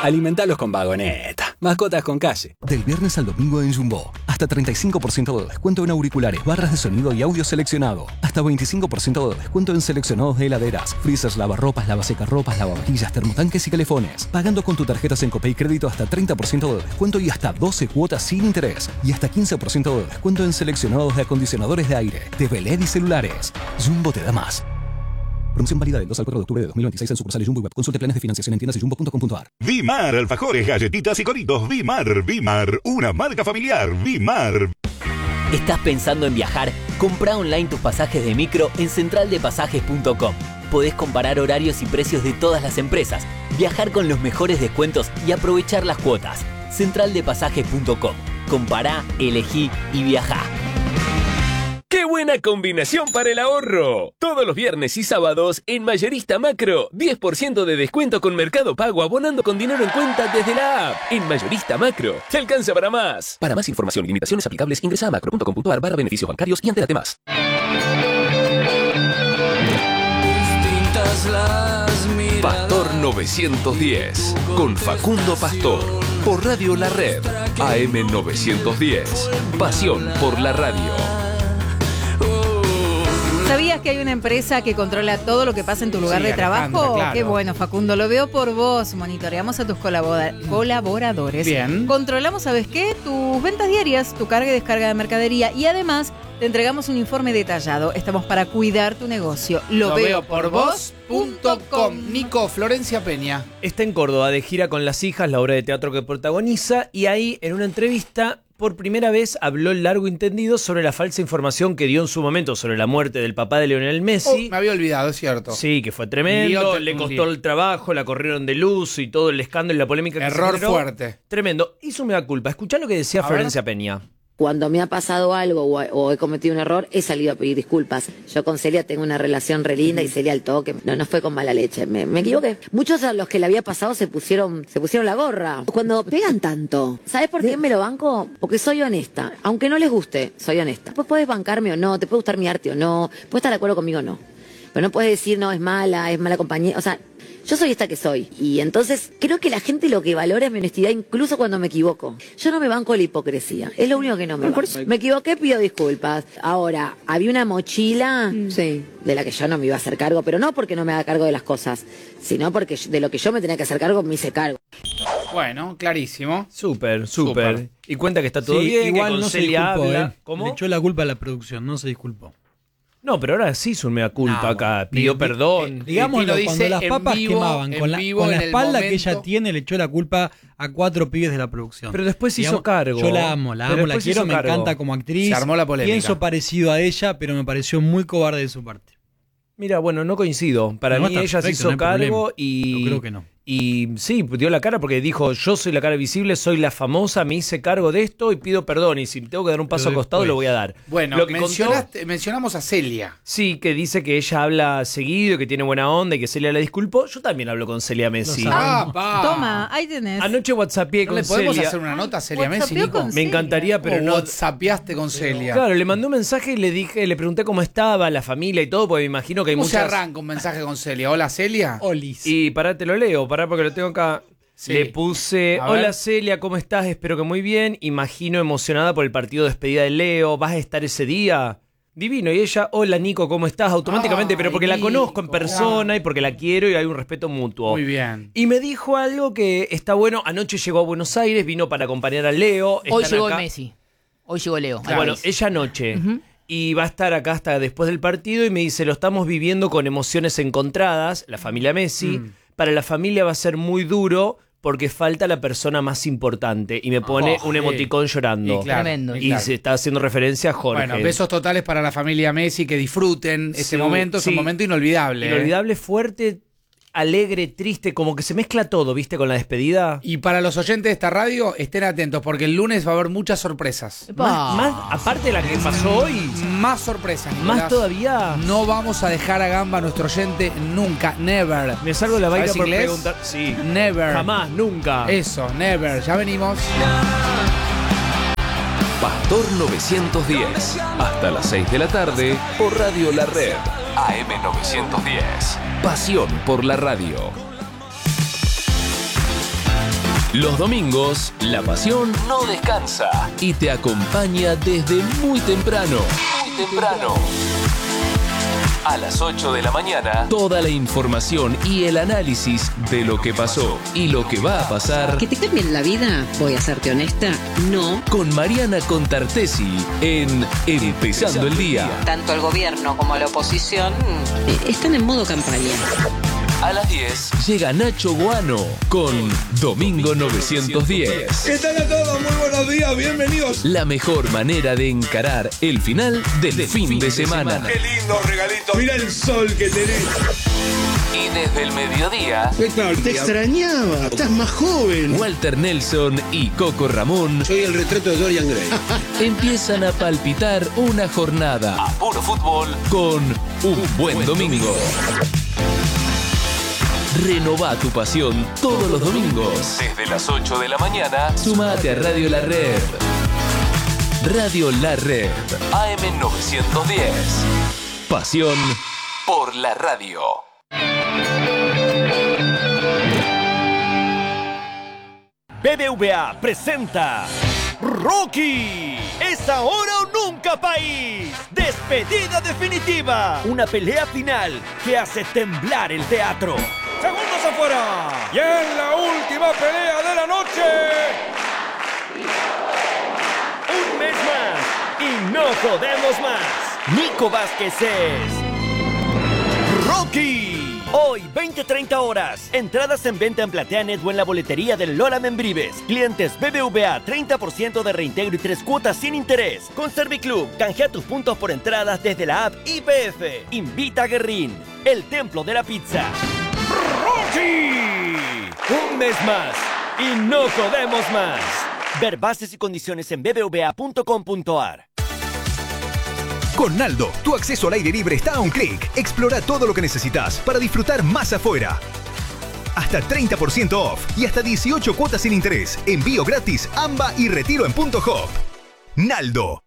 Alimentalos con Vagoneta. Mascotas con calle. Del viernes al domingo en Jumbo. Hasta 35% de descuento en auriculares, barras de sonido y audio seleccionado. Hasta 25% de descuento en seleccionados de heladeras, freezers, lavarropas, lavasecarropas, lavavajillas, termotanques y calefones. Pagando con tu tarjeta Sencopay Crédito hasta 30% de descuento y hasta 12 cuotas sin interés. Y hasta 15% de descuento en seleccionados de acondicionadores de aire, TV LED y celulares. Jumbo te da más. Promoción válida del 2 al 4 de octubre de 2026 en sucursales Jumbo y Web. Consulte planes de financiación en tiendas y jumbo.com.ar. Vimar, alfajores, galletitas y coritos. Vimar, una marca familiar. Vimar. ¿Estás pensando en viajar? Comprá online tus pasajes de micro en centraldepasajes.com. Podés comparar horarios y precios de todas las empresas, viajar con los mejores descuentos y aprovechar las cuotas. Centraldepasajes.com. Compará, elegí y viajá. ¡Qué buena combinación para el ahorro! Todos los viernes y sábados en Mayorista Macro, 10% de descuento con Mercado Pago abonando con dinero en cuenta desde la app. En Mayorista Macro, te alcanza para más. Para más información y limitaciones aplicables, ingresa a macro.com.ar/beneficios bancarios y entérate más. Pastor 910, con Facundo Pastor, por Radio La Red, AM 910, pasión por la radio. ¿Sabías que hay una empresa que controla todo lo que pasa en tu lugar de trabajo? Claro. Qué bueno, Facundo, lo veo por vos. Monitoreamos a tus colaboradores. Bien. Controlamos, ¿sabes qué? Tus ventas diarias, tu carga y descarga de mercadería y además te entregamos un informe detallado. Estamos para cuidar tu negocio. Lo veo por vos.com. Nico, Florencia Peña. Está en Córdoba de gira con Las Hijas, la obra de teatro que protagoniza, y ahí en una entrevista por primera vez habló largo y tendido sobre la falsa información que dio en su momento sobre la muerte del papá de Lionel Messi. Me había olvidado, es cierto. Sí, que fue tremendo, le costó el trabajo, la corrieron de luz y todo el escándalo y la polémica que Error se generó. fuerte. Tremendo. Hizo un mea culpa. Escuchá lo que decía Florencia Peña. Cuando me ha pasado algo o he cometido un error, he salido a pedir disculpas. Yo con Celia tengo una relación re linda y Celia al toque. No fue con mala leche, me equivoqué. Muchos a los que le había pasado se pusieron la gorra. Cuando pegan tanto, ¿sabes por qué me lo banco? Porque soy honesta. Aunque no les guste, soy honesta. Pues puedes bancarme o no, te puede gustar mi arte o no, puedes estar de acuerdo conmigo o no. Pero no puedes decir, no, es mala compañía. O sea, yo soy esta que soy. Y entonces creo que la gente lo que valora es mi honestidad incluso cuando me equivoco. Yo no me banco la hipocresía. Es lo único que no me banco. Me equivoqué, pido disculpas. Ahora, había una mochila de la que yo no me iba a hacer cargo, pero no porque no me haga cargo de las cosas, sino porque de lo que yo me tenía que hacer cargo, me hice cargo. Bueno, clarísimo. Súper. Y cuenta que está todo bien, igual que con no se Celia disculpó, habla. ¿Cómo? Le echó la culpa a la producción, no se disculpó. No, pero ahora sí hizo un mea culpa acá. Pidió perdón. Digámoslo, cuando las papas quemaban con la espalda que ella momento. tiene, le echó la culpa a 4 pibes de la producción. Pero después hizo cargo. Yo la amo, la quiero, me encanta como actriz. Se armó la polémica. Pienso parecido a ella, pero me pareció muy cobarde de su parte. Mira, bueno, no coincido. Para mí ella se hizo cargo y... Yo creo que no. Y sí, dio la cara porque dijo, yo soy la cara visible, soy la famosa, me hice cargo de esto y pido perdón. Y si tengo que dar un paso al costado, lo voy a dar. Bueno, lo que mencionamos a Celia. Sí, que dice que ella habla seguido, que tiene buena onda y que Celia la disculpó. Yo también hablo con Celia Messi. Toma, ahí tenés. Anoche whatsappeé con ¿Le podemos Celia. hacer una nota a Celia Messi, Nico? Me encantaría, pero no. WhatsAppeaste con Celia. Claro, le mandé un mensaje y le pregunté cómo estaba, la familia y todo, porque me imagino que hay ¿Cómo muchas... se arranca un mensaje con Celia? Hola, Celia. Olis. Y pará, te lo leo, porque lo tengo acá. Sí. Le puse, A ver. hola Celia, ¿cómo estás? Espero que muy bien. Imagino emocionada por el partido de despedida de Leo. ¿Vas a estar ese día? Divino. Y ella, hola Nico, ¿cómo estás? Automáticamente, pero porque la conozco en persona y porque la quiero y hay un respeto mutuo. Muy bien. Y me dijo algo que está bueno. Anoche llegó a Buenos Aires, vino para acompañar a Leo. Hoy Están llegó acá. Messi. Hoy llegó Leo. Bueno, ella anoche. Y va a estar acá hasta después del partido y me dice, lo estamos viviendo con emociones encontradas, la familia Messi. Para la familia va a ser muy duro porque falta la persona más importante. Y me pone un emoticón llorando. Y claro, Tremendo. Y se está haciendo referencia a Jorge. Bueno, besos totales para la familia Messi, que disfruten este momento, es un momento inolvidable. Inolvidable, fuerte, alegre, triste, como que se mezcla todo, ¿viste? Con la despedida. Y para los oyentes de esta radio, estén atentos, porque el lunes va a haber muchas sorpresas. Más, aparte de la que pasó hoy. Más sorpresas, Nicolás. Más todavía. No vamos a dejar a gamba a nuestro oyente nunca, never. Me salgo la vaina ¿Sabes por inglés? preguntar. Sí. Never. Jamás, nunca. Eso, never. Ya venimos. Pastor 910. Hasta las 6 de la tarde por Radio La Red. AM 910. Pasión por la radio. Los domingos, la pasión no descansa y te acompaña desde muy temprano. Muy temprano. A las 8 de la mañana, toda la información y el análisis de lo que pasó y lo que va a pasar. ¿Que te cambien la vida? Voy a serte honesta, no. Con Mariana Contartesi en Empezando el Día. Tanto el gobierno como la oposición están en modo campaña. A las 10 llega Nacho Guano con Domingo 910. ¿Qué tal a todos? Muy buenos días, bienvenidos. La mejor manera de encarar el final del fin de semana. Qué lindo regalito. Mira el sol que tenés. Y desde el mediodía... Te extrañaba, estás más joven. Walter Nelson y Coco Ramón... Soy el retrato de Dorian Gray. Empiezan a palpitar una jornada a puro fútbol con un buen domingo. Renová tu pasión todos los domingos. Desde las 8 de la mañana, sumate a Radio La Red. Radio La Red, AM 910. Pasión por la radio. BBVA presenta Rocky. Es ahora o nunca, país. Despedida definitiva. Una pelea final que hace temblar el teatro. Segundos afuera. Y en la última pelea de la noche. Un mes más y no jodemos más. Nico Vázquez es Rocky. Hoy, 20-30 horas. Entradas en venta en PlateaNet o en la boletería del Lola Membrives. Clientes BBVA, 30% de reintegro y 3 cuotas sin interés. Con Serviclub, canjea tus puntos por entradas desde la app IPF. Invita a Guerrín, el templo de la pizza. ¡Rocky! Un mes más y no jodemos más. Ver bases y condiciones en bbva.com.ar. Con Naldo, tu acceso al aire libre está a un clic. Explora todo lo que necesitas para disfrutar más afuera. Hasta 30% off y hasta 18 cuotas sin interés. Envío gratis, AMBA y retiro en Punto Hop. Naldo.